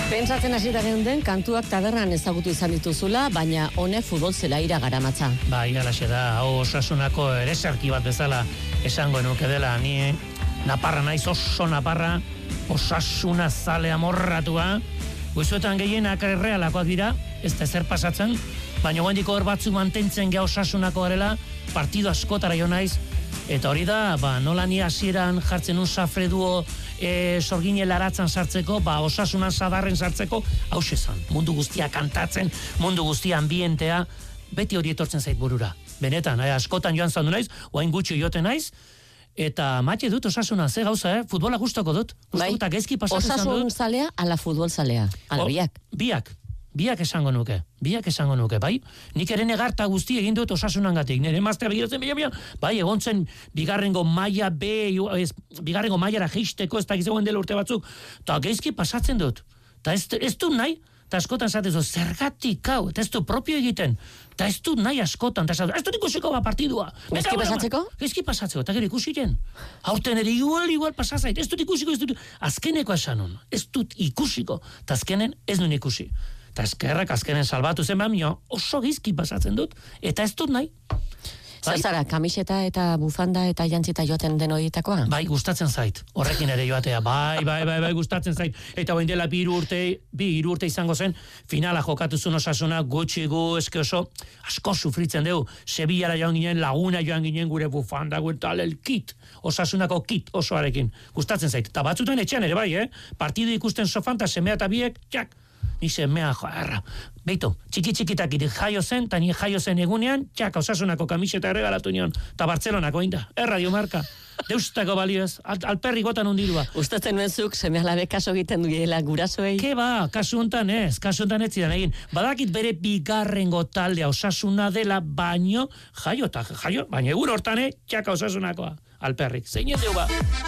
Pentsatzen hasita geunden kantuak tabernan ezagutu izan dituzula, baina honek futbol zelaira garamatza. Bai, alaxe da, Osasunako eresarki bat bezala esango nuke dela, ni naparra naiz, oso naparra, Osasuna zale amorratua, goizuetan gehienak errealakoak dira, ez da ezer pasatzen, baina guendiko hor batzu mantentzen geha Osasunako garela, partido askotara jo naiz, eta hori da, nola ni hasieran jartzen un safreduo sorgine laratzan sartzeko, Osasunan sadarren sartzeko, hause zan, mundu guztia kantatzen, mundu guztia ambientea, beti hori etortzen zait burura. Benetan, askotan joan zandu naiz, oain gutxi joten naiz, eta matxe dut Osasuna, ze gauza, futbola gustoko dut. Gustoko gezki pasatzen zan dut. Osasun zalea, ala futbol zalea, ala biak. Biak esango nuke, bai? Nik ere negarta guzti egin dut Osasunangatik. Nire emaztea begiratzen, bai, egontzen bigarrengo maila bigarrengo mailara jeisteko, ez da gizegoen dela urte batzuk, eta geizki pasatzen dut. Ta ez du nahi, eta askotan zatezo, zergatik hau, eta ez du propio egiten, eta ez du nahi askotan, eta ez dut ikusiko partidua. Geizki pasatzeko? Geizki pasatzeko, eta gero ikusiren. Haurten ere igual pasazait, ez dut ikusiko, azkeneko esanon, ez dut ikusiko, eta azkenen ez dut ikusi. Eta eskerrak azkenen salbatu zen oso gizki pasatzen dut, eta ez dut nahi. Zara, kamiseta eta bufanda eta jantzita joaten den horietakoa? Bai, gustatzen zait, horrekin ere joatea, bai, gustatzen zait. Eta bain dela bi hiru urte izango zen, finala jokatu zuen Osasuna, gutxi eske oso, asko sufritzen dugu, Sevillara joan ginen, Laguna joan ginen gure bufanda, gure tal, el kit, Osasunako kit osoarekin, gustatzen zait. Eta batzutan etxean ere bai, partidu ikusten sofan, eta semea eta biek, txak, ni semea joarra. Beito, txiki-txikitak jaio zen, eta ni jaio zen egunean, txak, Osasunako kamiseta erregalatu nion, eta Bartzelonako inda, Radio Marka, deustako balioez, alperri gotan undirua. Ustatzen nuenzuk, seme alabe kaso egiten duela gurasoei? Ke ba, kasu hontan ez zidan egin. Badakit bere bigarrengo taldea Osasuna dela, baino, jaio, baina egun hortan, txaka Osasunakoa, alperrik. Zein ez deu ba?